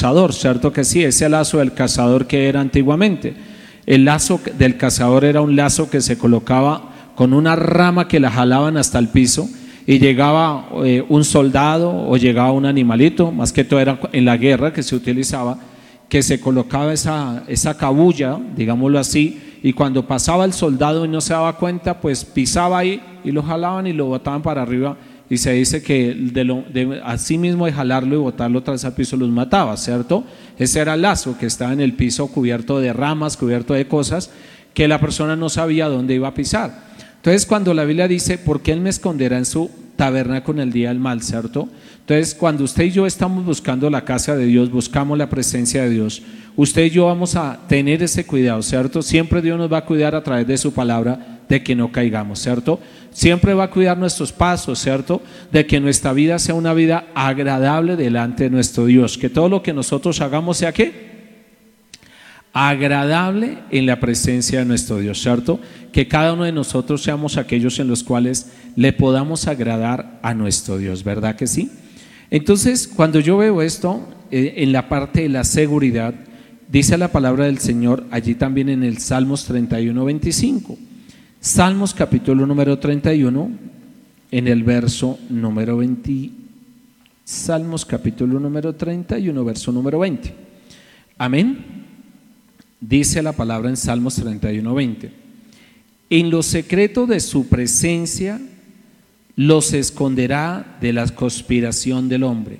cazador, ¿cierto que sí? Ese lazo del cazador que era antiguamente. El lazo del cazador era un lazo que se colocaba con una rama que la jalaban hasta el piso y llegaba un soldado o llegaba un animalito, más que todo era en la guerra que se utilizaba, que se colocaba esa cabulla, digámoslo así, y cuando pasaba el soldado y no se daba cuenta, pues pisaba ahí y lo jalaban y lo botaban para arriba, y se dice que así mismo de jalarlo y botarlo otra vez al piso los mataba, ¿cierto? Ese era el lazo que estaba en el piso cubierto de ramas, cubierto de cosas que la persona no sabía dónde iba a pisar. Entonces cuando la Biblia dice, ¿por qué Él me esconderá en su tabernáculo en el día del mal?, ¿cierto? Entonces cuando usted y yo estamos buscando la casa de Dios, buscamos la presencia de Dios, usted y yo vamos a tener ese cuidado, ¿cierto? Siempre Dios nos va a cuidar a través de su palabra de que no caigamos, ¿cierto? Siempre va a cuidar nuestros pasos, ¿cierto? De que nuestra vida sea una vida agradable delante de nuestro Dios, que todo lo que nosotros hagamos sea ¿qué? Agradable en la presencia de nuestro Dios, ¿cierto? Que cada uno de nosotros seamos aquellos en los cuales le podamos agradar a nuestro Dios, ¿verdad que sí? Entonces, cuando yo veo esto, en la parte de la seguridad, dice la palabra del Señor allí también en el Salmos 31:25. Salmos capítulo número 31, en el verso número 20. Salmos capítulo número 31, verso número 20. Amén. Dice la palabra en Salmos 31:20: en lo secreto de su presencia los esconderá de la conspiración del hombre.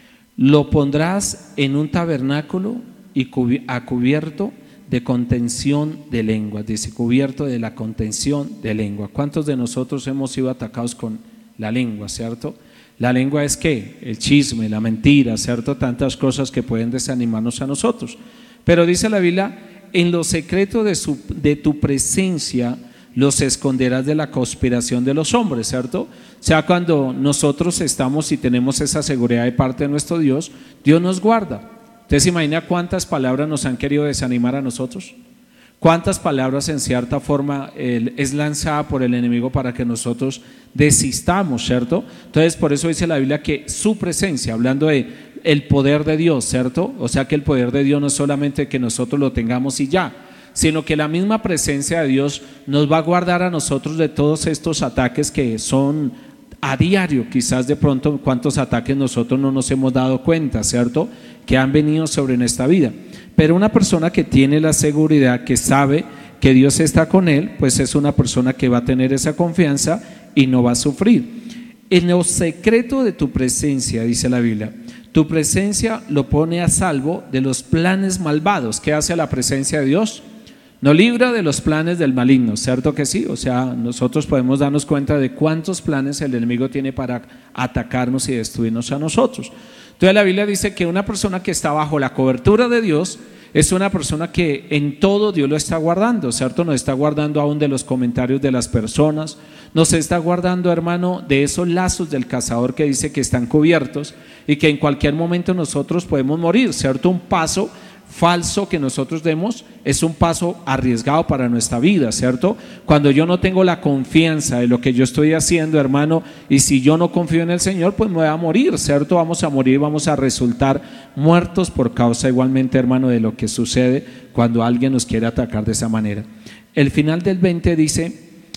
Lo pondrás en un tabernáculo y a cubierto de contención de lengua. Dice, cubierto de la contención de lengua. ¿Cuántos de nosotros hemos sido atacados con la lengua, cierto? La lengua es ¿qué? El chisme, la mentira, cierto, tantas cosas que pueden desanimarnos a nosotros. Pero dice la Biblia, en lo secreto de tu presencia los esconderás de la conspiración de los hombres, ¿cierto? O sea, cuando nosotros estamos y tenemos esa seguridad de parte de nuestro Dios, Dios nos guarda. ¿Usted se imagina cuántas palabras nos han querido desanimar a nosotros? ¿Cuántas palabras en cierta forma es lanzada por el enemigo para que nosotros desistamos, ¿cierto? Entonces por eso dice la Biblia que su presencia, hablando de el poder de Dios, ¿cierto? O sea que el poder de Dios no es solamente que nosotros lo tengamos y ya, sino que la misma presencia de Dios nos va a guardar a nosotros de todos estos ataques que son a diario. Quizás de pronto cuántos ataques nosotros no nos hemos dado cuenta, ¿cierto? Que han venido sobre nuestra vida. Pero una persona que tiene la seguridad, que sabe que Dios está con él, pues es una persona que va a tener esa confianza y no va a sufrir. En lo secreto de tu presencia, dice la Biblia, tu presencia lo pone a salvo de los planes malvados. ¿Qué hace la presencia de Dios? Nos libra de los planes del maligno, ¿cierto que sí? O sea, nosotros podemos darnos cuenta de cuántos planes el enemigo tiene para atacarnos y destruirnos a nosotros. Entonces la Biblia dice que una persona que está bajo la cobertura de Dios es una persona que en todo Dios lo está guardando, ¿cierto? Nos está guardando aún de los comentarios de las personas, nos está guardando, hermano, de esos lazos del cazador que dice que están cubiertos y que en cualquier momento nosotros podemos morir, ¿cierto? Un paso falso que nosotros demos es un paso arriesgado para nuestra vida, ¿cierto? Cuando yo no tengo la confianza de lo que yo estoy haciendo, hermano, y si yo no confío en el Señor, pues me voy a morir, ¿cierto? Vamos a morir, vamos a resultar muertos por causa igualmente, hermano, de lo que sucede cuando alguien nos quiere atacar de esa manera. El final del 20 dice: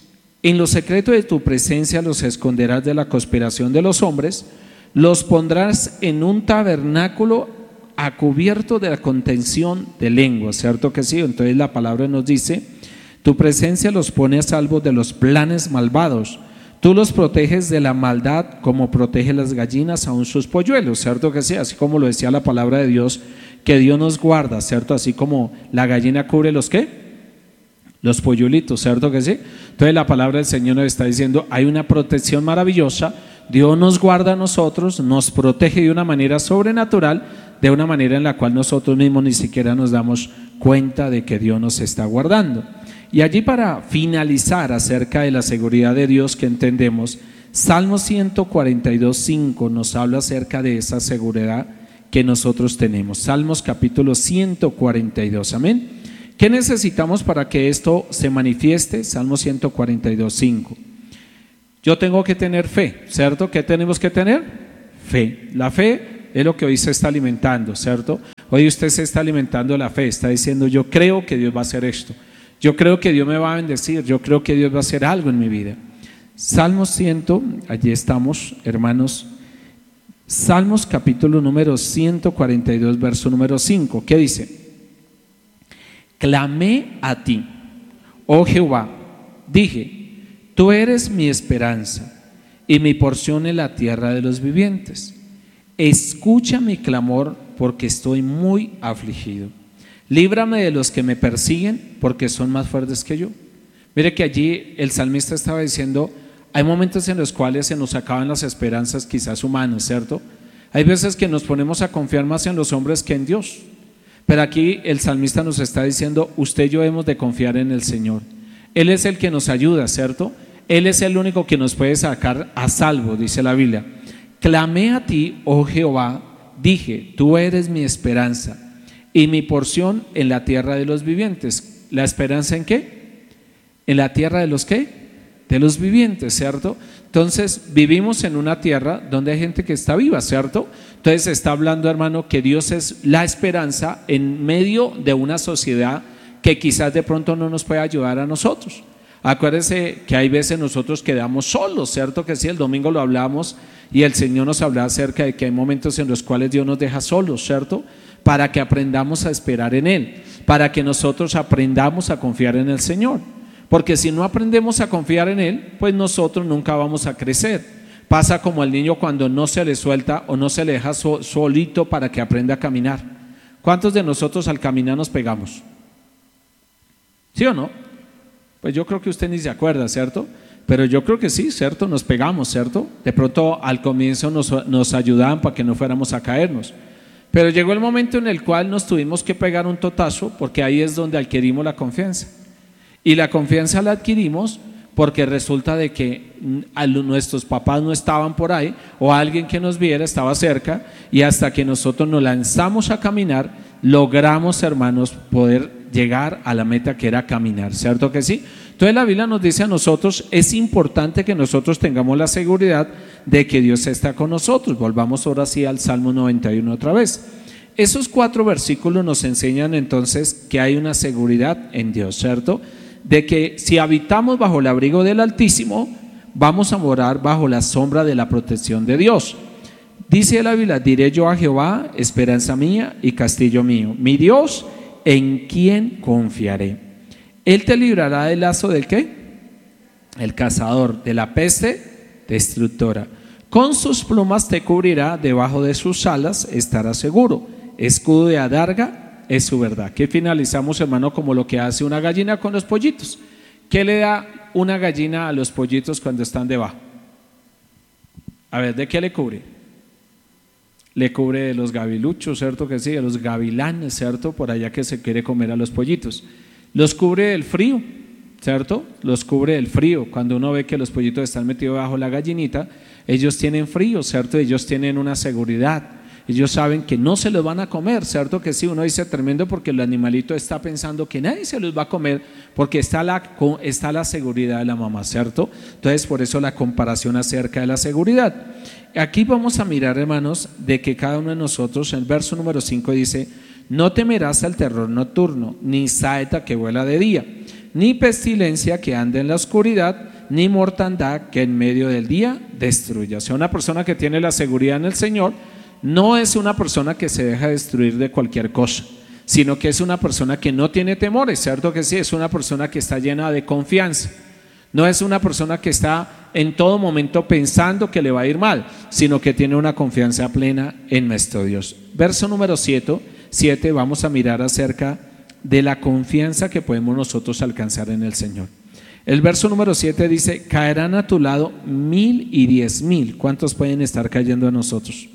en lo secreto de tu presencia los esconderás de la conspiración de los hombres, los pondrás en un tabernáculo a cubierto de la contención de lengua, ¿cierto que sí? Entonces la palabra nos dice, tu presencia los pone a salvo de los planes malvados, tú los proteges de la maldad como protege las gallinas aún sus polluelos, ¿cierto que sí? Así como lo decía la palabra de Dios, que Dios nos guarda, ¿cierto? Así como la gallina cubre los ¿qué? Los polluelitos, ¿cierto que sí? Entonces la palabra del Señor nos está diciendo, hay una protección maravillosa, Dios nos guarda a nosotros, nos protege de una manera sobrenatural, de una manera en la cual nosotros mismos ni siquiera nos damos cuenta de que Dios nos está guardando. Y allí, para finalizar acerca de la seguridad de Dios que entendemos, Salmo 142:5 nos habla acerca de esa seguridad que nosotros tenemos. Salmos capítulo 142, amén. ¿Qué necesitamos para que esto se manifieste? Salmo 142:5. Yo tengo que tener fe, ¿cierto? ¿Qué tenemos que tener? Fe. La fe es lo que hoy se está alimentando, ¿cierto? Hoy usted se está alimentando la fe, está diciendo: yo creo que Dios va a hacer esto, yo creo que Dios me va a bendecir, yo creo que Dios va a hacer algo en mi vida. Salmos 100, allí estamos, hermanos. Salmos capítulo número 142, verso número 5. ¿Qué dice? Clamé a ti, oh Jehová, dije: tú eres mi esperanza y mi porción en la tierra de los vivientes. Escucha mi clamor, porque estoy muy afligido. Líbrame de los que me persiguen, porque son más fuertes que yo. Mire que allí el salmista estaba diciendo: hay momentos en los cuales se nos acaban las esperanzas, quizás humanas, ¿cierto? Hay veces que nos ponemos a confiar más en los hombres que en Dios. Pero aquí el salmista nos está diciendo: usted y yo hemos de confiar en el Señor. Él es el que nos ayuda, ¿cierto? Él es el único que nos puede sacar a salvo, dice la Biblia. Clamé a ti, oh Jehová, dije: tú eres mi esperanza y mi porción en la tierra de los vivientes. ¿La esperanza en qué? ¿En la tierra de los qué? De los vivientes, ¿cierto? Entonces vivimos en una tierra donde hay gente que está viva, ¿cierto? Entonces está hablando, hermano, que Dios es la esperanza en medio de una sociedad que quizás de pronto no nos puede ayudar a nosotros. Acuérdense que hay veces nosotros quedamos solos, ¿cierto? Que sí, el domingo lo hablamos y el Señor nos hablaba acerca de que hay momentos en los cuales Dios nos deja solos, ¿cierto? Para que aprendamos a esperar en Él, para que nosotros aprendamos a confiar en el Señor. Porque si no aprendemos a confiar en Él, pues nosotros nunca vamos a crecer. Pasa como al niño cuando no se le suelta o no se le deja solito para que aprenda a caminar. ¿Cuántos de nosotros al caminar nos pegamos? ¿Sí o no? Pues yo creo que usted ni se acuerda, ¿cierto? Pero yo creo que sí, ¿cierto? Nos pegamos, ¿cierto? De pronto al comienzo nos ayudaban para que no fuéramos a caernos. Pero llegó el momento en el cual nos tuvimos que pegar un totazo, porque ahí es donde adquirimos la confianza. Y la confianza la adquirimos porque resulta de que nuestros papás no estaban por ahí, o alguien que nos viera estaba cerca, y hasta que nosotros nos lanzamos a caminar, logramos, hermanos, poder llegar a la meta, que era caminar, ¿cierto que sí? Entonces la Biblia nos dice a nosotros: es importante que nosotros tengamos la seguridad de que Dios está con nosotros. Volvamos ahora sí al Salmo 91 otra vez. Esos 4 versículos nos enseñan entonces que hay una seguridad en Dios, ¿cierto? De que si habitamos bajo el abrigo del Altísimo, vamos a morar bajo la sombra de la protección de Dios. Dice la Biblia: diré yo a Jehová, esperanza mía y castillo mío, mi Dios, en quien confiaré. Él te librará del lazo del ¿qué? El cazador, de la peste destructora. Con sus plumas te cubrirá, debajo de sus alas estarás seguro. Escudo de adarga es su verdad. Que finalizamos, hermano, como lo que hace una gallina con los pollitos. ¿Qué le da una gallina a los pollitos cuando están debajo? A ver, ¿de qué le cubre? Le cubre de los gaviluchos, ¿cierto que sí? De los gavilanes, ¿cierto? Por allá que se quiere comer a los pollitos. Los cubre del frío, ¿cierto? Los cubre del frío. Cuando uno ve que los pollitos están metidos bajo la gallinita, ellos tienen frío, ¿cierto? Ellos tienen una seguridad. Ellos saben que no se los van a comer, ¿cierto que sí? Uno dice tremendo, porque el animalito está pensando que nadie se los va a comer, porque está la seguridad de la mamá, ¿cierto? Entonces por eso la comparación acerca de la seguridad. Aquí vamos a mirar, hermanos, de que cada uno de nosotros, en el verso número 5 dice: no temerás al terror nocturno, ni saeta que vuela de día, ni pestilencia que ande en la oscuridad, ni mortandad que en medio del día destruya. O sea, una persona que tiene la seguridad en el Señor no es una persona que se deja destruir de cualquier cosa, sino que es una persona que no tiene temores, ¿cierto que sí? Es una persona que está llena de confianza. No es una persona que está en todo momento pensando que le va a ir mal, sino que tiene una confianza plena en nuestro Dios. Verso número 7, vamos a mirar acerca de la confianza que podemos nosotros alcanzar en el Señor. El verso número 7 dice: caerán a tu lado 1000 y 10,000. ¿Cuántos pueden estar cayendo a nosotros?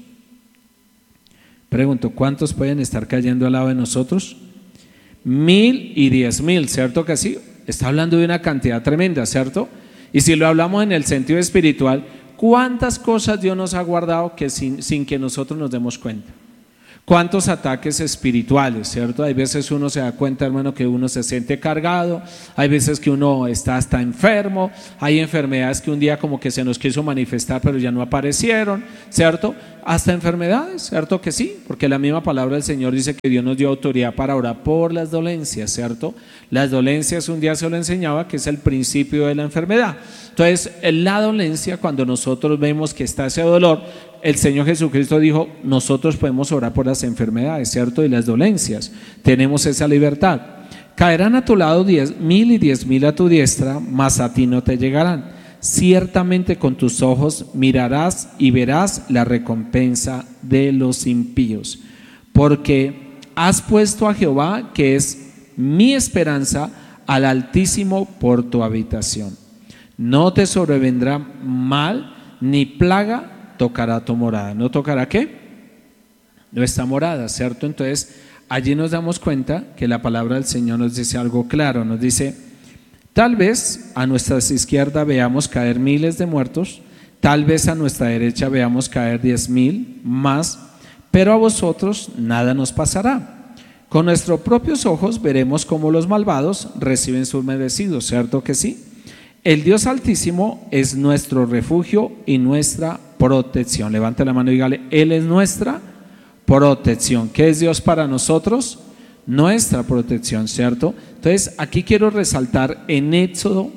Pregunto, ¿cuántos pueden estar cayendo al lado de nosotros? 1000 y 10,000, ¿cierto que sí? Está hablando de una cantidad tremenda, ¿cierto? Y si lo hablamos en el sentido espiritual, ¿cuántas cosas Dios nos ha guardado que sin que nosotros nos demos cuenta? ¿Cuántos ataques espirituales, cierto? Hay veces uno se da cuenta, hermano, que uno se siente cargado, hay veces que uno está hasta enfermo, hay enfermedades que un día como que se nos quiso manifestar pero ya no aparecieron, ¿cierto? Hasta enfermedades, ¿cierto que sí? Porque la misma palabra del Señor dice que Dios nos dio autoridad para orar por las dolencias, ¿cierto? Las dolencias un día se lo enseñaba que es el principio de la enfermedad. Entonces, la dolencia, cuando nosotros vemos que está ese dolor, el Señor Jesucristo dijo, nosotros podemos orar por las enfermedades, ¿cierto? Y las dolencias, tenemos esa libertad. Caerán a tu lado 10,000 y 10,000 a tu diestra, mas a ti no te llegarán. Ciertamente con tus ojos mirarás y verás la recompensa de los impíos, porque has puesto a Jehová, que es mi esperanza, al Altísimo por tu habitación. No te sobrevendrá mal ni plaga tocará tu morada. ¿No tocará qué? Nuestra morada, ¿cierto? Entonces, allí nos damos cuenta que la palabra del Señor nos dice algo claro. Nos dice, tal vez a nuestra izquierda veamos caer miles de muertos, tal vez a nuestra derecha veamos caer 10,000 más, pero a vosotros nada nos pasará. Con nuestros propios ojos veremos cómo los malvados reciben sus merecidos, ¿cierto que sí? El Dios Altísimo es nuestro refugio y nuestra protección. Levante la mano y dígale, Él es nuestra protección. ¿Qué es Dios para nosotros? Nuestra protección, ¿cierto? Entonces, aquí quiero resaltar en Éxodo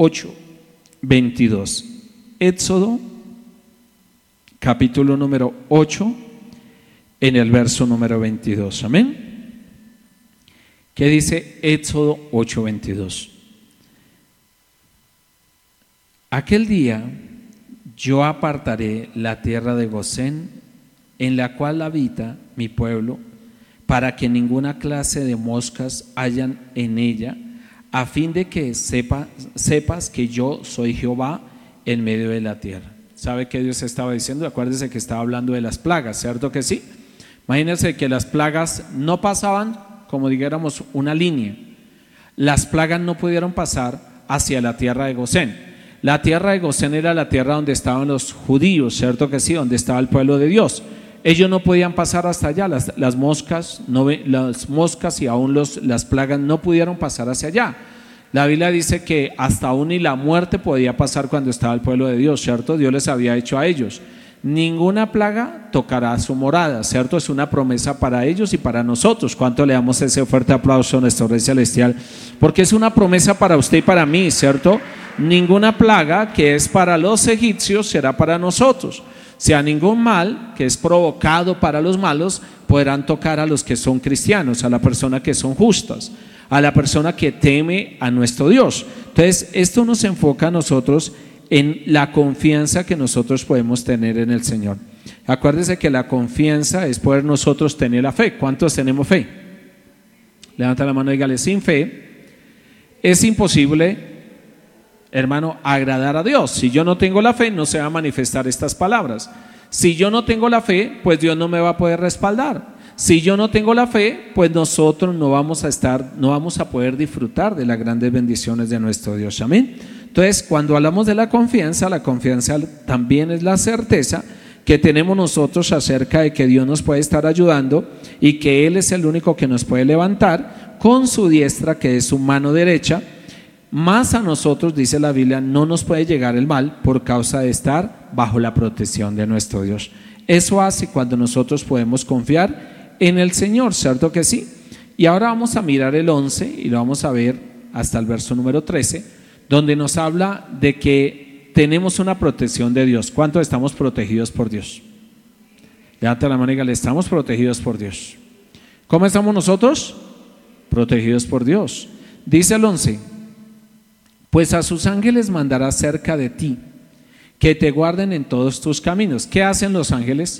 8:22. Éxodo, capítulo número 8, en el verso número 22. Amén. ¿Qué dice Éxodo 8:22? Aquel día yo apartaré la tierra de Gosén, en la cual habita mi pueblo, para que ninguna clase de moscas hayan en ella, a fin de que sepas que yo soy Jehová en medio de la tierra. ¿Sabe qué Dios estaba diciendo? Acuérdese que estaba hablando de las plagas, ¿cierto que sí? Imagínense que las plagas no pasaban, como dijéramos, una línea. Las plagas no pudieron pasar hacia la tierra de Gosén. La tierra de Gosén era la tierra donde estaban los judíos, ¿cierto que sí? Donde estaba el pueblo de Dios. Ellos no podían pasar hasta allá, las moscas y aún las plagas no pudieron pasar hacia allá. La Biblia dice que hasta aún ni la muerte podía pasar cuando estaba el pueblo de Dios, ¿cierto? Dios les había hecho a ellos, ninguna plaga tocará su morada, ¿cierto? Es una promesa para ellos y para nosotros. ¿Cuánto le damos ese fuerte aplauso a nuestro Rey Celestial? Porque es una promesa para usted y para mí, ¿cierto? Ninguna plaga que es para los egipcios será para nosotros. Sea ningún mal que es provocado para los malos podrán tocar a los que son cristianos, a la persona que son justas, a la persona que teme a nuestro Dios. Entonces, esto nos enfoca a nosotros en la confianza que nosotros podemos tener en el Señor. Acuérdese que la confianza es poder nosotros tener la fe. ¿Cuántos tenemos fe? Levanta la mano y dígale, sin fe es imposible, hermano, agradar a Dios. Si yo no tengo la fe, no se va a manifestar estas palabras. Si yo no tengo la fe, pues Dios no me va a poder respaldar. Si yo no tengo la fe, pues nosotros no vamos a poder disfrutar de las grandes bendiciones de nuestro Dios. Amén. Entonces, cuando hablamos de la confianza también es la certeza que tenemos nosotros acerca de que Dios nos puede estar ayudando y que Él es el único que nos puede levantar con su diestra, que es su mano derecha. Más a nosotros, dice la Biblia, no nos puede llegar el mal por causa de estar bajo la protección de nuestro Dios. Eso hace cuando nosotros podemos confiar en el Señor, ¿cierto que sí? Y ahora vamos a mirar el 11 y lo vamos a ver hasta el verso número 13, donde nos habla de que tenemos una protección de Dios. ¿Cuántos estamos protegidos por Dios? Levanta la mano y dígale, estamos protegidos por Dios. ¿Cómo estamos nosotros? Protegidos por Dios. Dice el 11, pues a sus ángeles mandará cerca de ti, que te guarden en todos tus caminos. ¿Qué hacen los ángeles?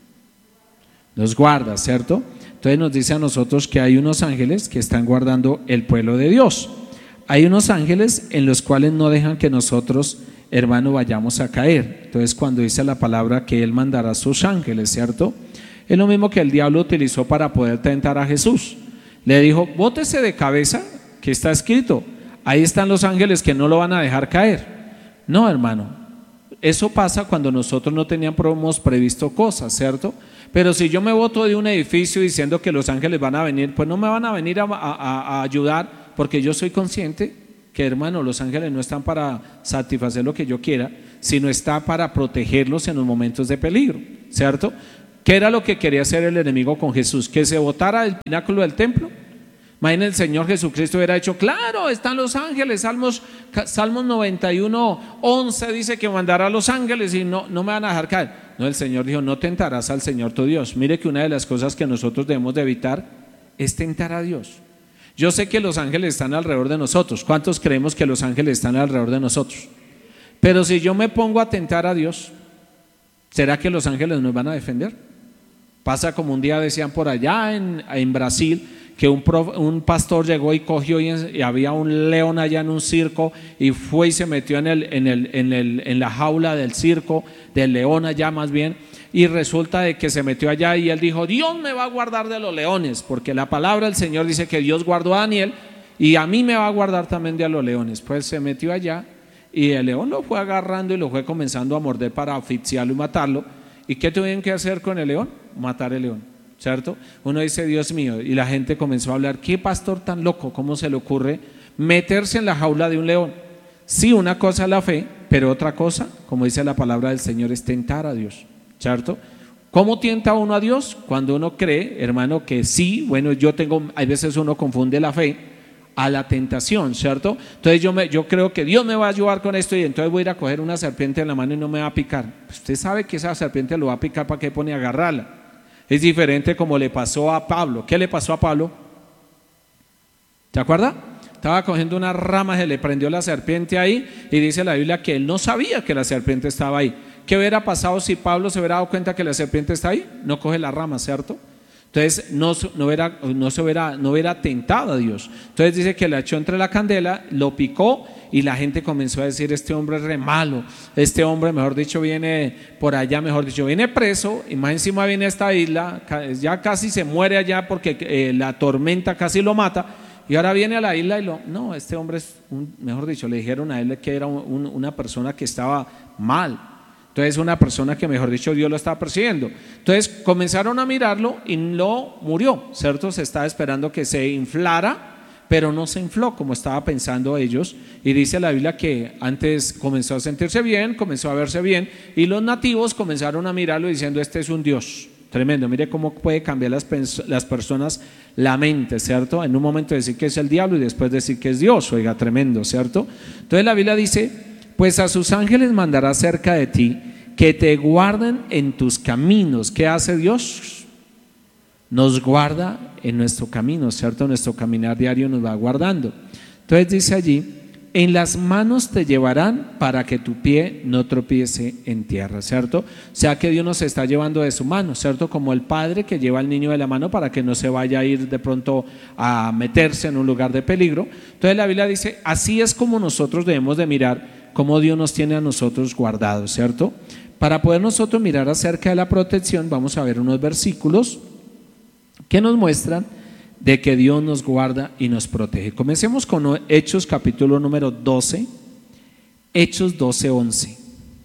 Los guarda, ¿cierto? Entonces nos dice a nosotros que hay unos ángeles que están guardando el pueblo de Dios. Hay unos ángeles en los cuales no dejan que nosotros, hermano, vayamos a caer. Entonces, cuando dice la palabra que Él mandará a sus ángeles, ¿cierto? Es lo mismo que el diablo utilizó para poder tentar a Jesús. Le dijo, bótese de cabeza, que está escrito, ahí están los ángeles que no lo van a dejar caer. No, hermano, eso pasa cuando nosotros no teníamos previsto cosas, ¿cierto? Pero si yo me boto de un edificio diciendo que los ángeles van a venir, pues no me van a venir a ayudar, porque yo soy consciente que, hermano, los ángeles no están para satisfacer lo que yo quiera, sino está para protegerlos en los momentos de peligro, ¿cierto? ¿Qué era lo que quería hacer el enemigo con Jesús? Que se botara del pináculo del templo. Imagínense, el Señor Jesucristo hubiera dicho, claro, están los ángeles. Salmos 91:11 dice que mandará a los ángeles y no me van a dejar caer. No, el Señor dijo, no tentarás al Señor tu Dios. Mire que una de las cosas que nosotros debemos de evitar es tentar a Dios. Yo sé que los ángeles están alrededor de nosotros. ¿Cuántos creemos que los ángeles están alrededor de nosotros? Pero si yo me pongo a tentar a Dios, ¿será que los ángeles nos van a defender? Pasa como un día decían por allá en Brasil, que un pastor llegó y cogió y había un león allá en un circo y fue y se metió en la jaula del circo, del león allá más bien, y resulta de que se metió allá y él dijo, Dios me va a guardar de los leones, porque la palabra del Señor dice que Dios guardó a Daniel y a mí me va a guardar también de los leones. Pues se metió allá y el león lo fue agarrando y lo fue comenzando a morder para asfixiarlo y matarlo. ¿Y qué tuvieron que hacer con el león? Matar el león, ¿cierto? Uno dice, Dios mío, y la gente comenzó a hablar, ¿qué pastor tan loco? ¿Cómo se le ocurre meterse en la jaula de un león? Sí, una cosa es la fe, pero otra cosa, como dice la palabra del Señor, es tentar a Dios, ¿cierto? ¿Cómo tienta uno a Dios? Cuando uno cree, hermano, que sí, bueno, hay veces uno confunde la fe a la tentación, ¿cierto? Entonces yo creo que Dios me va a ayudar con esto y entonces voy a ir a coger una serpiente en la mano y no me va a picar. Usted sabe que esa serpiente lo va a picar, ¿para qué pone a agarrarla? Es diferente como le pasó a Pablo. ¿Qué le pasó a Pablo? ¿Se acuerda? Estaba cogiendo unas ramas, se le prendió la serpiente ahí y dice la Biblia que él no sabía que la serpiente estaba ahí. ¿Qué hubiera pasado si Pablo se hubiera dado cuenta que la serpiente está ahí? No coge la rama, ¿cierto? Entonces no hubiera tentado a Dios. Entonces dice que la echó entre la candela, lo picó y la gente comenzó a decir, este hombre es re malo, este hombre, mejor dicho, viene por allá, mejor dicho, viene preso y más encima viene a esta isla, ya casi se muere allá porque la tormenta casi lo mata y ahora viene a la isla y no, este hombre es, mejor dicho, le dijeron a él que era una persona que estaba mal. Entonces una persona que, mejor dicho, Dios lo estaba persiguiendo. Entonces comenzaron a mirarlo y no murió, ¿cierto? Se estaba esperando que se inflara, pero no se infló como estaba pensando ellos. Y dice la Biblia que antes comenzó a sentirse bien, comenzó a verse bien, y los nativos comenzaron a mirarlo diciendo, este es un Dios. Tremendo, mire cómo puede cambiar las personas la mente, ¿cierto? En un momento decir que es el diablo y después decir que es Dios, oiga, tremendo, ¿cierto? Entonces la Biblia dice, pues a sus ángeles mandará cerca de ti, que te guarden en tus caminos. ¿Qué hace Dios? Nos guarda en nuestro camino, ¿cierto? Nuestro caminar diario nos va guardando. Entonces dice allí, en las manos te llevarán para que tu pie no tropiece en tierra, ¿cierto? O sea que Dios nos está llevando de su mano, ¿cierto? Como el padre que lleva al niño de la mano para que no se vaya a ir de pronto a meterse en un lugar de peligro. Entonces la Biblia dice, así es como nosotros debemos de mirar cómo Dios nos tiene a nosotros guardados, ¿cierto? Para poder nosotros mirar acerca de la protección, vamos a ver unos versículos que nos muestran de que Dios nos guarda y nos protege. Comencemos con Hechos capítulo número 12, Hechos 12:11.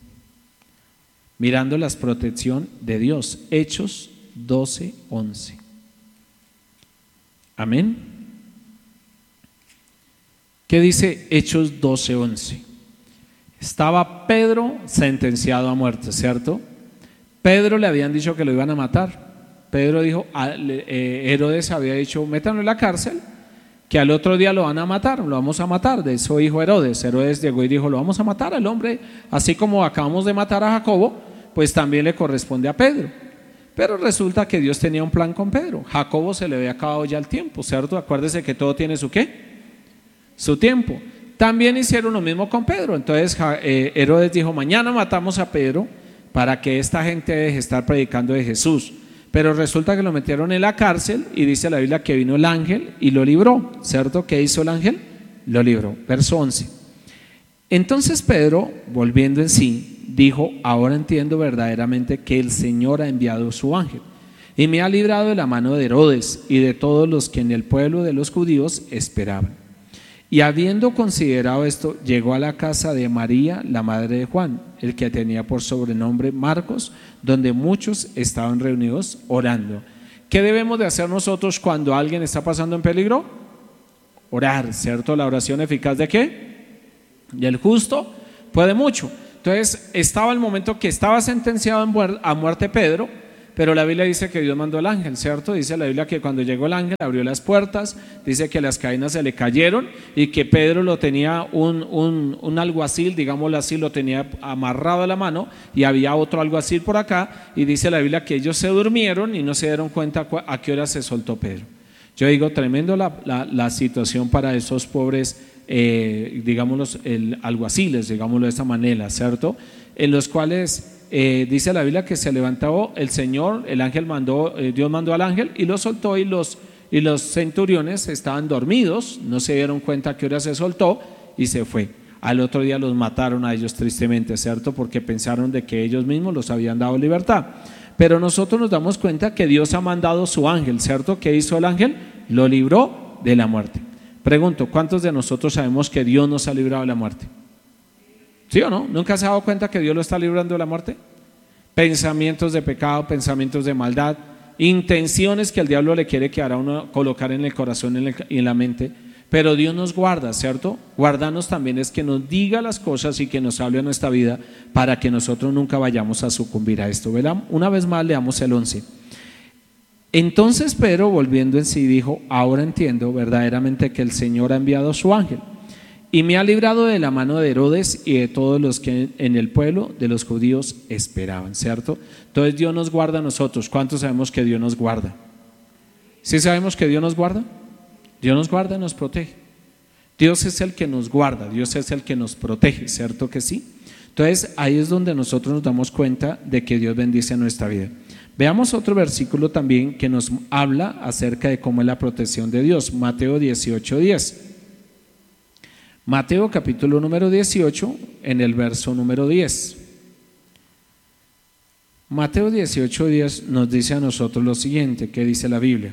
Mirando la protección de Dios, Hechos 12:11. Amén. ¿Qué dice Hechos 12:11? Estaba Pedro sentenciado a muerte, ¿cierto? Pedro le habían dicho que lo iban a matar. Pedro dijo, Herodes había dicho, métanlo en la cárcel, que al otro día lo van a matar, lo vamos a matar. De eso dijo Herodes. Herodes llegó y dijo, lo vamos a matar al hombre, así como acabamos de matar a Jacobo, pues también le corresponde a Pedro. Pero resulta que Dios tenía un plan con Pedro. Jacobo se le había acabado ya el tiempo, ¿cierto? Acuérdese que todo tiene su ¿qué? Su tiempo. También hicieron lo mismo con Pedro. Entonces Herodes dijo, mañana matamos a Pedro para que esta gente deje de estar predicando de Jesús. Pero resulta que lo metieron en la cárcel y dice la Biblia que vino el ángel y lo libró, ¿cierto? ¿Qué hizo el ángel? Lo libró. Verso 11. Entonces Pedro, volviendo en sí, dijo, ahora entiendo verdaderamente que el Señor ha enviado su ángel y me ha librado de la mano de Herodes y de todos los que en el pueblo de los judíos esperaban. Y habiendo considerado esto, llegó a la casa de María, la madre de Juan, el que tenía por sobrenombre Marcos, donde muchos estaban reunidos orando. ¿Qué debemos de hacer nosotros cuando alguien está pasando en peligro? Orar, ¿cierto? La oración eficaz ¿de qué? Del justo puede mucho. Entonces estaba el momento que estaba sentenciado a muerte Pedro, pero la Biblia dice que Dios mandó al ángel, ¿cierto? Dice la Biblia que cuando llegó el ángel abrió las puertas, dice que las cadenas se le cayeron y que Pedro lo tenía un alguacil, digámoslo así, lo tenía amarrado a la mano y había otro alguacil por acá, y dice la Biblia que ellos se durmieron y no se dieron cuenta a qué hora se soltó Pedro. Yo digo, tremendo la situación para esos pobres, digámoslo, alguaciles, digámoslo de esta manera, ¿cierto? En los cuales dice la Biblia que se levantó el Señor, el ángel mandó, Dios mandó al ángel y lo soltó, y los centuriones estaban dormidos, no se dieron cuenta a qué hora se soltó y se fue. Al otro día los mataron a ellos tristemente, ¿cierto? Porque pensaron de que ellos mismos los habían dado libertad. Pero nosotros nos damos cuenta que Dios ha mandado su ángel, ¿cierto? ¿Qué hizo el ángel? Lo libró de la muerte. Pregunto, ¿cuántos de nosotros sabemos que Dios nos ha librado de la muerte? ¿Sí o no? ¿Nunca se ha dado cuenta que Dios lo está librando de la muerte? Pensamientos de pecado, pensamientos de maldad, intenciones que el diablo le quiere quedar a uno, colocar en el corazón y en la mente, pero Dios nos guarda, ¿cierto? Guardarnos también es que nos diga las cosas y que nos hable a nuestra vida para que nosotros nunca vayamos a sucumbir a esto, ¿verdad? Una vez más leamos el 11. Entonces Pedro, volviendo en sí, dijo: ahora entiendo verdaderamente que el Señor ha enviado a su ángel y me ha librado de la mano de Herodes y de todos los que en el pueblo de los judíos esperaban, ¿cierto? Entonces Dios nos guarda a nosotros. ¿Cuántos sabemos que Dios nos guarda? ¿Sí sabemos que Dios nos guarda? Dios nos guarda y nos protege. Dios es el que nos guarda, Dios es el que nos protege, ¿cierto que sí? Entonces ahí es donde nosotros nos damos cuenta de que Dios bendice nuestra vida. Veamos otro versículo también que nos habla acerca de cómo es la protección de Dios. Mateo 18:10. Mateo capítulo número 18, en el verso número 10. Mateo 18:10 nos dice a nosotros lo siguiente, que dice la Biblia: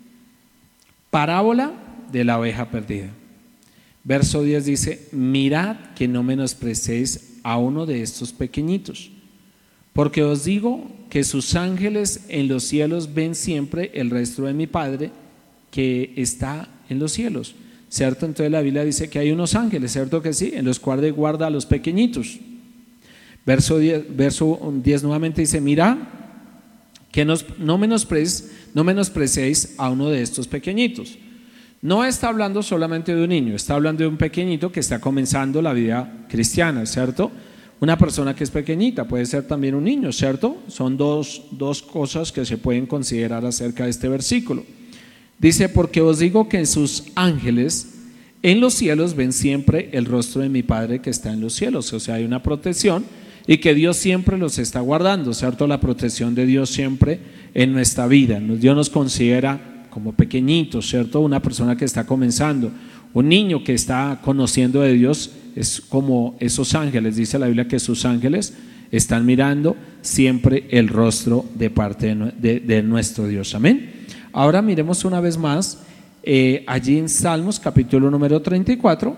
parábola de la oveja perdida. Verso 10 dice: mirad que no menosprecéis a uno de estos pequeñitos, porque os digo que sus ángeles en los cielos ven siempre el rostro de mi Padre que está en los cielos, ¿cierto? Entonces la Biblia dice que hay unos ángeles, ¿cierto que sí? En los cuales guarda a los pequeñitos. Verso 10 nuevamente dice: mira que no menosprecéis a uno de estos pequeñitos. No está hablando solamente de un niño, está hablando de un pequeñito que está comenzando la vida cristiana, ¿cierto? Una persona que es pequeñita puede ser también un niño, ¿cierto? Son dos cosas que se pueden considerar acerca de este versículo. Dice: porque os digo que sus ángeles en los cielos ven siempre el rostro de mi Padre que está en los cielos. O sea, hay una protección y que Dios siempre los está guardando, ¿cierto? La protección de Dios siempre en nuestra vida. Dios nos considera como pequeñitos, ¿cierto? Una persona que está comenzando, un niño que está conociendo de Dios es como esos ángeles. Dice la Biblia que sus ángeles están mirando siempre el rostro de parte de nuestro Dios. Amén. Ahora miremos una vez más allí en Salmos capítulo número 34,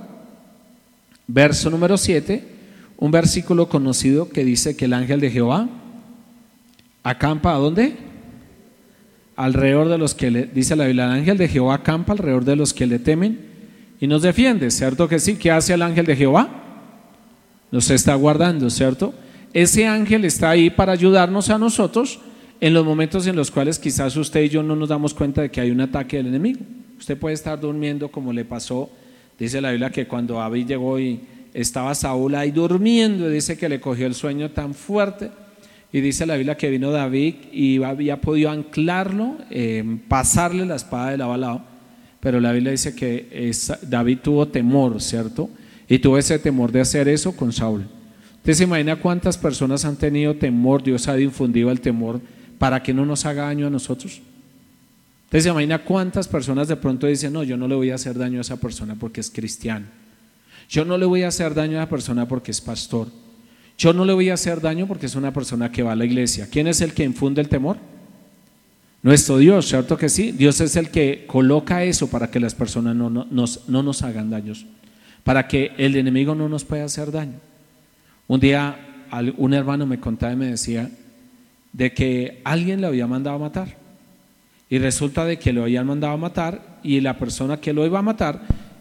verso número 7, un versículo conocido que dice que el ángel de Jehová acampa ¿a dónde? Alrededor de los que dice la Biblia, el ángel de Jehová acampa alrededor de los que le temen y nos defiende, ¿cierto que sí? ¿Qué hace el ángel de Jehová? Nos está guardando, ¿cierto? Ese ángel está ahí para ayudarnos a nosotros en los momentos en los cuales quizás usted y yo no nos damos cuenta de que hay un ataque del enemigo. Usted puede estar durmiendo como le pasó, dice la Biblia que cuando David llegó y estaba Saúl ahí durmiendo, dice que le cogió el sueño tan fuerte, y dice la Biblia que vino David y había podido anclarlo, pasarle la espada de lado a lado, pero la Biblia dice que David tuvo temor, ¿cierto? Y tuvo ese temor de hacer eso con Saúl. ¿Usted se imagina cuántas personas han tenido temor? Dios ha infundido el temor para que no nos haga daño a nosotros. ¿Usted se imagina cuántas personas de pronto dicen: no, yo no le voy a hacer daño a esa persona porque es cristiano, yo no le voy a hacer daño a esa persona porque es pastor, yo no le voy a hacer daño porque es una persona que va a la iglesia? ¿Quién es el que infunde el temor? Nuestro Dios, ¿cierto que sí? Dios es el que coloca eso para que las personas no nos hagan daños, para que el enemigo no nos pueda hacer daño. Un día un hermano me contaba y me decía de que alguien le había mandado a matar. Y resulta de que lo habían mandado a matar y la persona que lo iba a matar,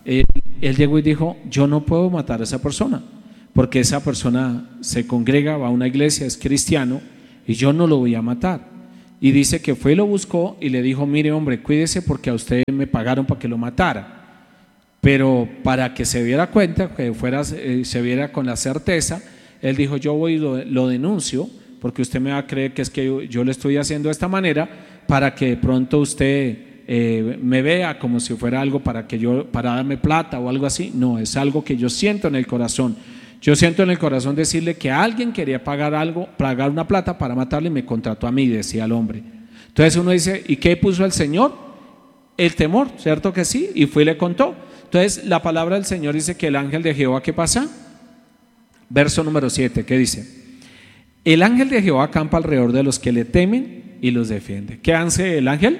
él llegó y dijo, yo no puedo matar a esa persona, porque esa persona se congrega, va a una iglesia, es cristiano, y yo no lo voy a matar. Y dice que fue y lo buscó y le dijo, mire hombre, cuídese porque a usted me pagaron para que lo matara. Pero para que se diera cuenta, que se viera con la certeza, él dijo, yo voy y lo denuncio, porque usted me va a creer que es que yo le estoy haciendo de esta manera, para que de pronto usted me vea como si fuera algo para darme plata o algo así. No, es algo que yo siento en el corazón. Yo siento en el corazón decirle que alguien quería pagar una plata para matarle y me contrató a mí, decía el hombre. Entonces uno dice, ¿y qué puso el Señor? El temor, ¿cierto que sí? Y fue y le contó. Entonces la palabra del Señor dice que el ángel de Jehová, ¿qué pasa? Verso número 7, ¿qué dice? El ángel de Jehová acampa alrededor de los que le temen y los defiende. ¿Qué hace el ángel?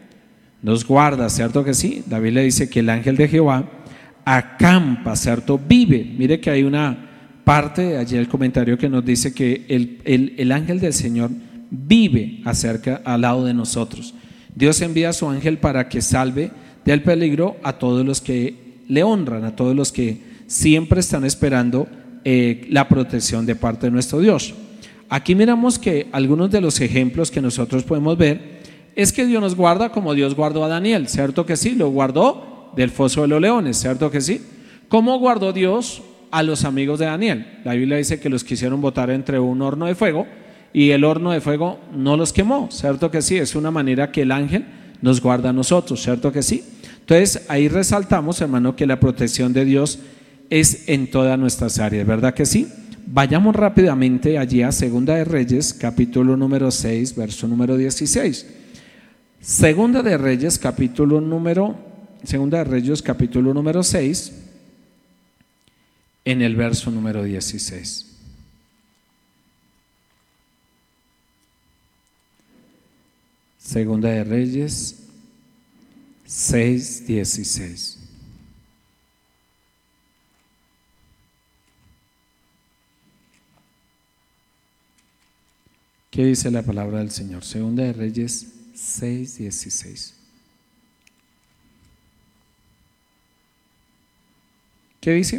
Nos guarda, ¿cierto que sí? La Biblia dice que el ángel de Jehová acampa, ¿cierto? Vive. Mire que hay una parte allí el comentario que nos dice que el ángel del Señor vive al lado de nosotros. Dios envía a su ángel para que salve del peligro a todos los que le honran, a todos los que siempre están esperando la protección de parte de nuestro Dios. Aquí miramos que algunos de los ejemplos que nosotros podemos ver es que Dios nos guarda como Dios guardó a Daniel, ¿cierto que sí? Lo guardó del foso de los leones, ¿cierto que sí? ¿Cómo guardó Dios a los amigos de Daniel? La Biblia dice que los quisieron botar entre un horno de fuego y el horno de fuego no los quemó, ¿cierto que sí? Es una manera que el ángel nos guarda a nosotros, ¿cierto que sí? Entonces ahí resaltamos, hermano, que la protección de Dios es en todas nuestras áreas, ¿verdad que sí? Vayamos rápidamente allí a Segunda de Reyes, capítulo número 6, verso número 16. Segunda de Reyes, capítulo número 6, en el verso número 16. Segunda de Reyes 6, 16. ¿Qué dice la palabra del Señor? Segunda de Reyes 6, 16. ¿Qué dice?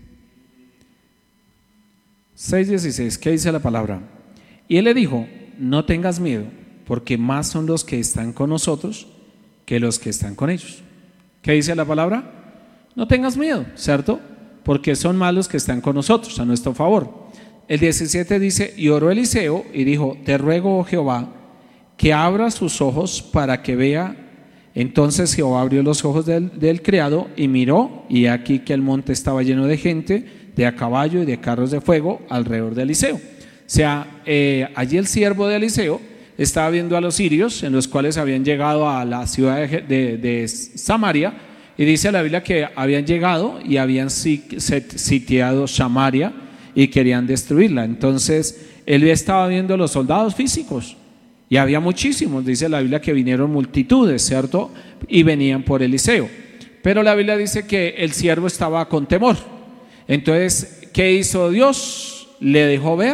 6, 16. ¿Qué dice la palabra? Y él le dijo, no tengas miedo, porque más son los que están con nosotros que los que están con ellos. ¿Qué dice la palabra? No tengas miedo, ¿cierto? Porque son más los que están con nosotros, a nuestro favor. El 17 dice, y oró Eliseo y dijo, te ruego, oh Jehová, que abra sus ojos para que vea. Entonces Jehová abrió los ojos del criado y miró, y aquí que el monte estaba lleno de gente, de a caballo y de carros de fuego alrededor de Eliseo. O sea, allí el siervo de Eliseo estaba viendo a los sirios, en los cuales habían llegado a la ciudad de Samaria, y dice la Biblia que habían llegado y habían sitiado Samaria y querían destruirla. Entonces él estaba viendo los soldados físicos y había muchísimos, dice la Biblia que vinieron multitudes, ¿cierto? Y venían por Eliseo, pero la Biblia dice que el siervo estaba con temor. Entonces, ¿qué hizo Dios? Le dejó ver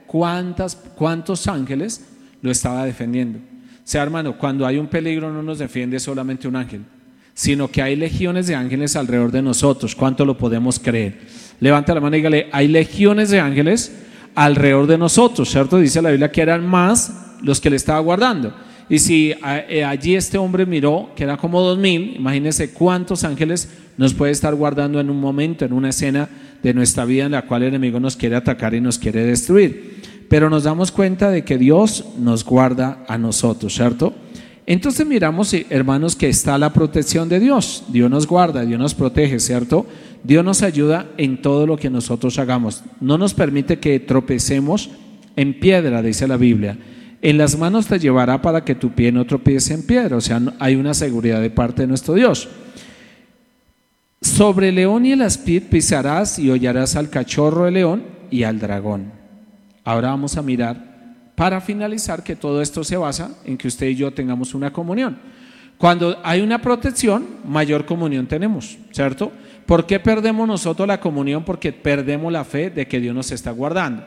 cuántos ángeles lo estaba defendiendo. O sea, hermano, cuando hay un peligro no nos defiende solamente un ángel, sino que hay legiones de ángeles alrededor de nosotros. ¿Cuánto lo podemos creer? Levanta la mano y dígale, hay legiones de ángeles alrededor de nosotros, ¿cierto? Dice la Biblia que eran más los que le estaba guardando. Y si allí este hombre miró que era como 2000, imagínense cuántos ángeles nos puede estar guardando en un momento, en una escena de nuestra vida en la cual el enemigo nos quiere atacar y nos quiere destruir. Pero nos damos cuenta de que Dios nos guarda a nosotros, ¿cierto? Entonces miramos, hermanos, que está la protección de Dios. Dios nos guarda, Dios nos protege, ¿cierto? Dios nos ayuda en todo lo que nosotros hagamos. No nos permite que tropecemos en piedra, dice la Biblia. En las manos te llevará para que tu pie no tropiece en piedra. O sea, hay una seguridad de parte de nuestro Dios. Sobre el león y el aspid pisarás y hollarás al cachorro de león y al dragón. Ahora vamos a mirar, para finalizar, que todo esto se basa en que usted y yo tengamos una comunión. Cuando hay una protección, mayor comunión tenemos, ¿cierto? ¿Por qué perdemos nosotros la comunión? Porque perdemos la fe de que Dios nos está guardando.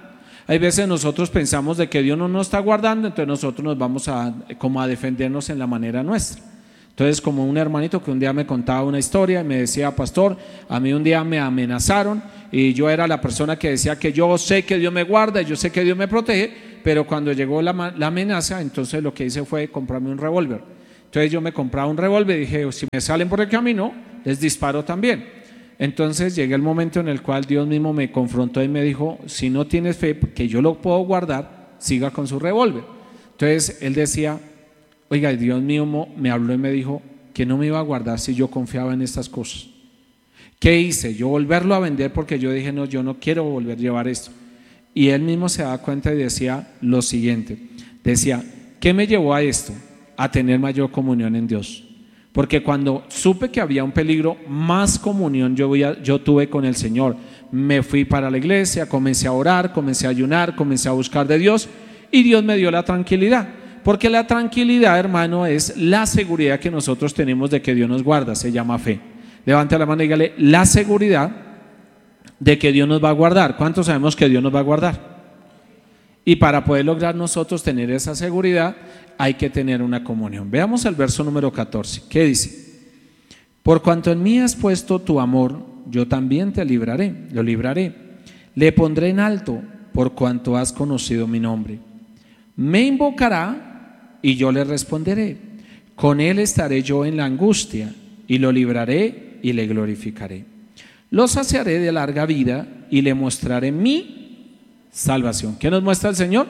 hay veces nosotros pensamos de que Dios no nos está guardando, entonces nosotros nos vamos como a defendernos en la manera nuestra. Entonces, como un hermanito que un día me contaba una historia y me decía: pastor, a mí un día me amenazaron y yo era la persona que decía que yo sé que Dios me guarda, yo sé que Dios me protege, pero cuando llegó la amenaza, entonces lo que hice fue comprarme un revólver. Entonces yo me compraba un revólver y dije: si me salen por el camino, les disparo también. Entonces llegué el momento en el cual Dios mismo me confrontó y me dijo: si no tienes fe que yo lo puedo guardar, siga con su revólver. Entonces él decía: oiga, Dios mío me habló y me dijo que no me iba a guardar si yo confiaba en estas cosas. ¿Qué hice? Yo volverlo a vender, porque yo dije: no, yo no quiero volver a llevar esto. Y él mismo se daba cuenta y decía lo siguiente, decía: ¿qué me llevó a esto? A tener mayor comunión en Dios. Porque cuando supe que había un peligro, más comunión yo tuve con el Señor. Me fui para la iglesia, comencé a orar, comencé a ayunar, comencé a buscar de Dios, y Dios me dio la tranquilidad. Porque la tranquilidad, hermano, es la seguridad que nosotros tenemos de que Dios nos guarda, se llama fe. Levante la mano y dígale: la seguridad de que Dios nos va a guardar. ¿Cuántos sabemos que Dios nos va a guardar? Y para poder lograr nosotros tener esa seguridad, hay que tener una comunión. Veamos el verso número 14. ¿Qué dice? Por cuanto en mí has puesto tu amor, yo también te libraré, lo libraré. Le pondré en alto por cuanto has conocido mi nombre. Me invocará y yo le responderé. Con él estaré yo en la angustia y lo libraré y le glorificaré. Lo saciaré de larga vida y le mostraré mi salvación. ¿Qué nos muestra el Señor?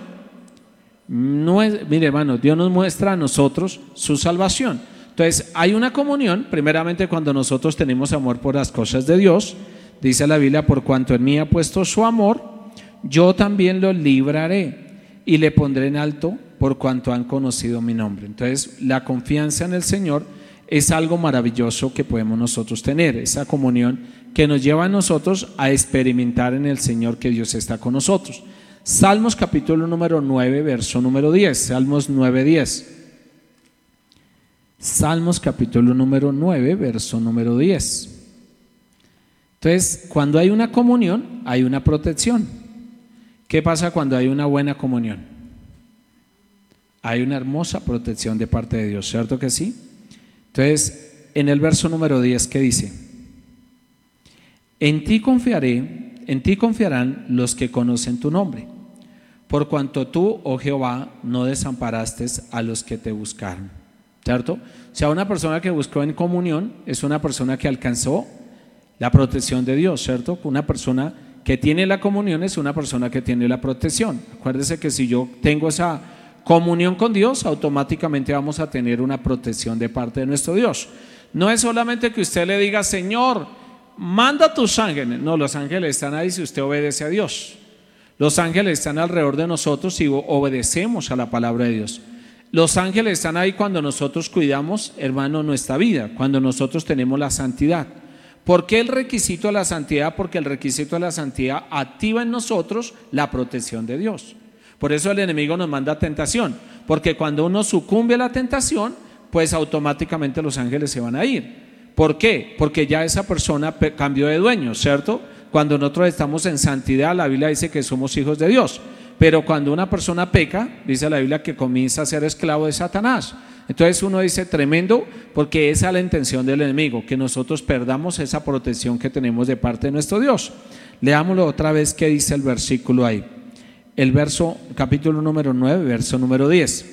Mire, hermano, Dios nos muestra a nosotros su salvación. Entonces hay una comunión, primeramente cuando nosotros tenemos amor por las cosas de Dios. Dice la Biblia: por cuanto en mí ha puesto su amor, yo también lo libraré y le pondré en alto por cuanto han conocido mi nombre. Entonces la confianza en el Señor es algo maravilloso que podemos nosotros tener, esa comunión que nos lleva a nosotros a experimentar en el Señor que Dios está con nosotros. Salmos capítulo número 9, verso número 10. Salmos 9:10. Salmos capítulo número 9, verso número 10. Entonces, cuando hay una comunión, hay una protección. ¿Qué pasa cuando hay una buena comunión? Hay una hermosa protección de parte de Dios, ¿cierto que sí? Entonces, en el verso número 10, ¿qué dice? En ti confiarán los que conocen tu nombre, por cuanto tú, oh Jehová, no desamparaste a los que te buscaron, ¿cierto? O sea, una persona que buscó en comunión es una persona que alcanzó la protección de Dios, ¿cierto? Una persona que tiene la comunión es una persona que tiene la protección. Acuérdese que si yo tengo esa comunión con Dios, automáticamente vamos a tener una protección de parte de nuestro Dios. No es solamente que usted le diga: Señor, manda tus ángeles. No, los ángeles están ahí si usted obedece a Dios. Los ángeles están alrededor de nosotros si obedecemos a la palabra de Dios. Los ángeles están ahí cuando nosotros cuidamos, hermano, nuestra vida, cuando nosotros tenemos la santidad. ¿Por qué el requisito de la santidad? Porque el requisito de la santidad activa en nosotros la protección de Dios. Por eso el enemigo nos manda tentación, porque cuando uno sucumbe a la tentación, pues automáticamente los ángeles se van a ir. ¿Por qué? Porque ya esa persona cambió de dueño, ¿cierto? Cuando nosotros estamos en santidad, la Biblia dice que somos hijos de Dios. Pero cuando una persona peca, dice la Biblia que comienza a ser esclavo de Satanás. Entonces uno dice: tremendo, porque esa es la intención del enemigo, que nosotros perdamos esa protección que tenemos de parte de nuestro Dios. Leámoslo otra vez, ¿qué dice el versículo ahí? El verso, capítulo número 9, verso número 10.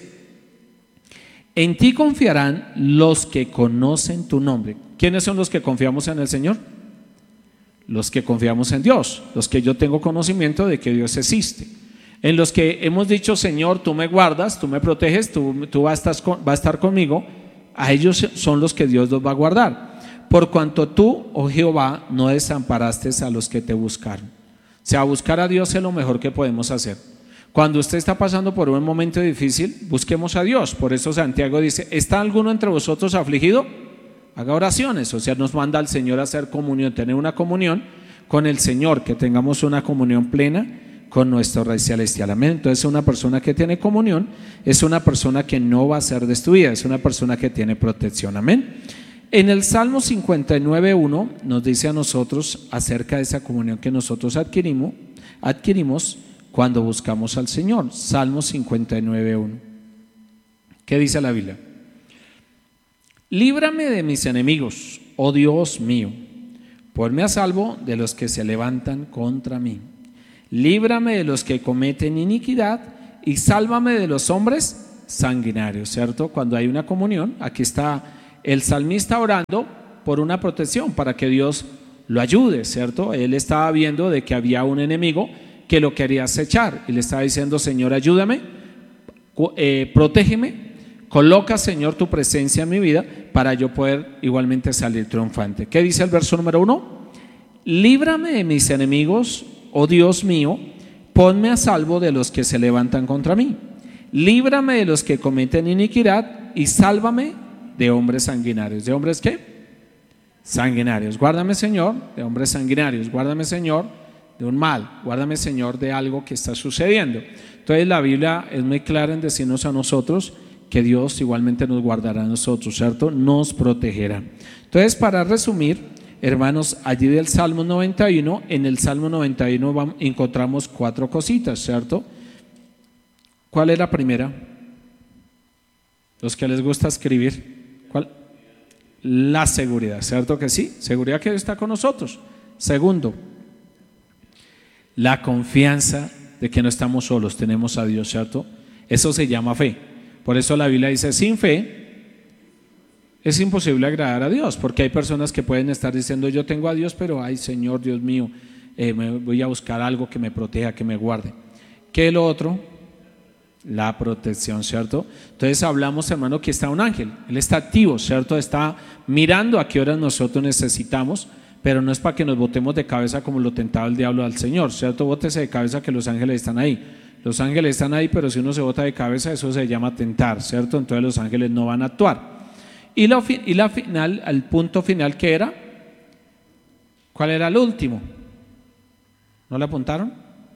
En ti confiarán los que conocen tu nombre. ¿Quiénes son los que confiamos en el Señor? Los que confiamos en Dios, los que yo tengo conocimiento de que Dios existe. En los que hemos dicho: Señor, tú me guardas, tú me proteges, tú vas a estar conmigo. A ellos son los que Dios los va a guardar. Por cuanto tú, oh Jehová, no desamparaste a los que te buscaron. O sea, buscar a Dios es lo mejor que podemos hacer. Cuando usted está pasando por un momento difícil, busquemos a Dios. Por eso Santiago dice: ¿está alguno entre vosotros afligido? Haga oraciones. O sea, nos manda al Señor a hacer comunión, tener una comunión con el Señor, que tengamos una comunión plena con nuestro Rey Celestial. Amén. Entonces, una persona que tiene comunión es una persona que no va a ser destruida, es una persona que tiene protección. Amén. En el Salmo 59:1 nos dice a nosotros acerca de esa comunión que nosotros adquirimos cuando buscamos al Señor. Salmo 59:1. ¿Qué dice la Biblia? Líbrame de mis enemigos, oh Dios mío, ponme a salvo de los que se levantan contra mí. Líbrame de los que cometen iniquidad y sálvame de los hombres sanguinarios, ¿cierto? Cuando hay una comunión, aquí está el salmista orando por una protección, para que Dios lo ayude, ¿cierto? Él estaba viendo de que había un enemigo que lo quería acechar y le estaba diciendo: Señor, ayúdame, protégeme, coloca, Señor, tu presencia en mi vida para yo poder igualmente salir triunfante. ¿Qué dice el verso número 1? Líbrame de mis enemigos, oh Dios mío, ponme a salvo de los que se levantan contra mí. Líbrame de los que cometen iniquidad y sálvame de hombres sanguinarios. ¿De hombres qué? Sanguinarios. Guárdame, Señor, de hombres sanguinarios. Guárdame, Señor, de un mal. Guárdame, Señor, de algo que está sucediendo. Entonces la Biblia es muy clara en decirnos a nosotros que Dios igualmente nos guardará a nosotros, ¿cierto? Nos protegerá. Entonces, para resumir, hermanos, allí del Salmo 91, en el Salmo 91 encontramos 4 cositas, ¿cierto? ¿Cuál es la primera? Los que les gusta escribir, ¿cuál? La seguridad, ¿cierto que sí? Seguridad que Dios está con nosotros. Segundo, la confianza de que no estamos solos, tenemos a Dios, ¿cierto? Eso se llama fe. Por eso la Biblia dice: sin fe es imposible agradar a Dios, porque hay personas que pueden estar diciendo: yo tengo a Dios, pero ay, Señor, Dios mío, me voy a buscar algo que me proteja, que me guarde. ¿Qué es lo otro? La protección, ¿cierto? Entonces hablamos, hermano, que está un ángel, él está activo, ¿cierto? Está mirando a qué horas nosotros necesitamos, pero no es para que nos botemos de cabeza como lo tentaba el diablo al Señor, ¿cierto? Bótese de cabeza que los ángeles están ahí. Los ángeles están ahí, pero si uno se bota de cabeza, eso se llama tentar, ¿cierto? Entonces los ángeles no van a actuar. Y la final, el punto final, ¿qué era? ¿Cuál era el último? ¿No le apuntaron?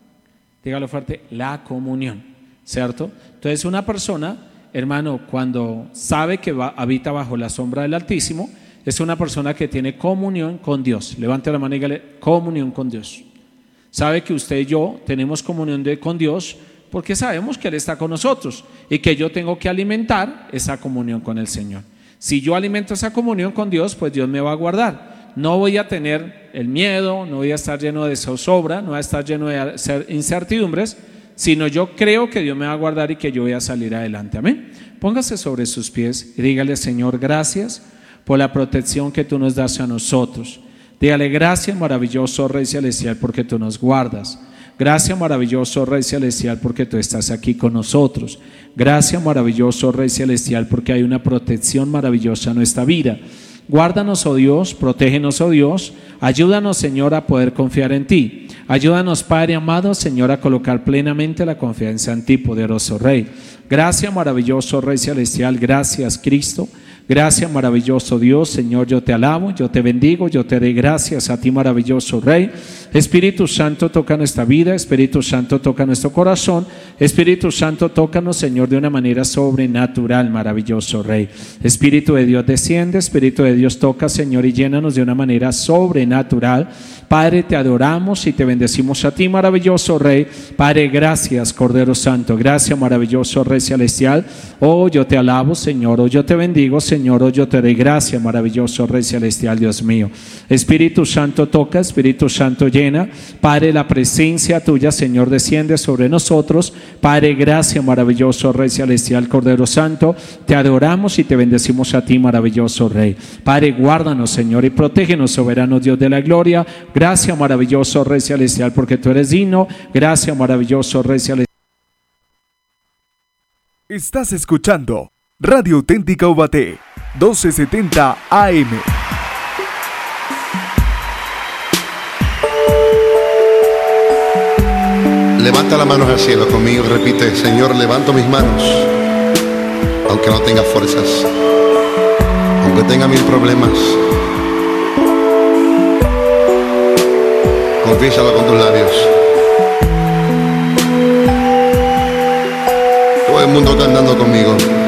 Dígalo fuerte: la comunión, ¿cierto? Entonces una persona, hermano, cuando sabe que habita bajo la sombra del Altísimo, es una persona que tiene comunión con Dios. Levante la mano y dígale: comunión con Dios. Sabe que usted y yo tenemos comunión con Dios porque sabemos que Él está con nosotros y que yo tengo que alimentar esa comunión con el Señor. Si yo alimento esa comunión con Dios, pues Dios me va a guardar. No voy a tener el miedo, no voy a estar lleno de zozobra, no voy a estar lleno de incertidumbres, sino yo creo que Dios me va a guardar y que yo voy a salir adelante. Amén. Póngase sobre sus pies y dígale: Señor, gracias por la protección que tú nos das a nosotros. Dígale: gracias, maravilloso Rey Celestial, porque tú nos guardas. Gracias, maravilloso Rey Celestial, porque tú estás aquí con nosotros. Gracias, maravilloso Rey Celestial, porque hay una protección maravillosa en nuestra vida. Guárdanos, oh Dios, protégenos, oh Dios. Ayúdanos, Señor, a poder confiar en ti. Ayúdanos, Padre amado, Señor, a colocar plenamente la confianza en ti, poderoso Rey. Gracias, maravilloso Rey Celestial. Gracias, Cristo. Gracias, maravilloso Dios. Señor, yo te alabo, yo te bendigo, yo te doy gracias a ti, maravilloso Rey. Espíritu Santo, toca nuestra vida. Espíritu Santo, toca nuestro corazón. Espíritu Santo, tócanos, Señor, de una manera sobrenatural, maravilloso Rey. Espíritu de Dios, desciende. Espíritu de Dios, toca, Señor, y llénanos de una manera sobrenatural. Padre, te adoramos y te bendecimos a ti, maravilloso Rey. Padre, gracias, Cordero Santo. Gracias, maravilloso Rey Celestial. Oh, yo te alabo, Señor. Oh, yo te bendigo, Señor. Oh, yo te doy gracias, maravilloso Rey Celestial, Dios mío. Espíritu Santo, toca. Espíritu Santo, llena. Padre, la presencia tuya, Señor, desciende sobre nosotros. Padre, gracias, maravilloso Rey Celestial, Cordero Santo. Te adoramos y te bendecimos a ti, maravilloso Rey. Padre, guárdanos, Señor, y protégenos, soberano Dios de la gloria. Gracias, maravilloso Rey Celestial, porque tú eres digno. Gracias, maravilloso Rey Celestial. Estás escuchando Radio Auténtica Ubaté, 1270 AM. Levanta las manos al cielo conmigo, repite: Señor, levanto mis manos, aunque no tenga fuerzas, aunque tenga 1000 problemas. Confiésalo con tus labios. Todo el mundo cantando conmigo.